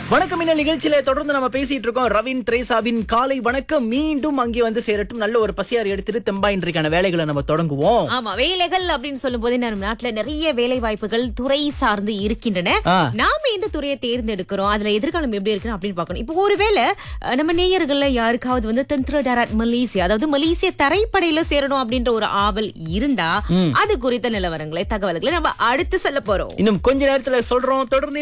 வணக்கம் இந்த நிகழ்ச்சியில தொடர்ந்து நம்ம பேசிட்டு இருக்கோம். ரவின் திரேசாவின் காலை வணக்கம் மீண்டும் அங்கே வந்து சேரட்டும். நல்ல ஒரு பசியார் எடுத்துட்டு தெம்பா இன்றைக்கான வேலைகளை நம்ம தொடங்குவோம். ஆமா, வேலைகள் அப்படின்னு சொல்லும் போது நம்ம நாட்டுல நிறைய வேலை வாய்ப்புகள் துறை சார்ந்து இருக்கின்றன. நாம எந்த துறையை தேர்ந்தெடுக்கிறோம், அதுல எதிர்காலம் எப்படி இருக்கு அப்படின்னு பார்க்கணும். இப்போ ஒருவேளை நம்ம நேயர்கள்ல யாருக்காவது வந்து தந்திர டைரக்ட் மலேசியா, அதாவது மலேசிய தரைப்படையில சேரணும் அப்படின்ற ஒரு ஆவல் இருந்தா அது குறித்த நிலவரங்களை தகவல்களை நம்ம அடுத்து சொல்ல போறோம். இன்னும் கொஞ்ச நேரத்துல சொல்றோம். தொடர்ந்து